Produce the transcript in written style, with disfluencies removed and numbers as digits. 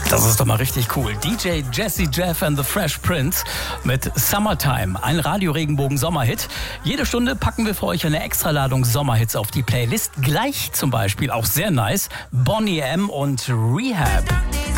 Das ist doch mal richtig cool. DJ Jazzy Jeff and the Fresh Prince mit Summertime, ein Radio-Regenbogen-Sommerhit. Jede Stunde packen wir für euch eine Extraladung Sommerhits auf die Playlist. Gleich zum Beispiel, auch sehr nice, Boney M. und Rehab.